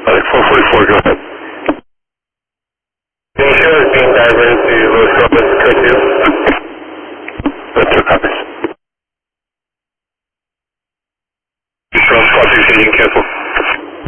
444, go ahead. The show is being diverted to Los Robles, code 2. That's 2 copies. From Squad 2, you can cancel.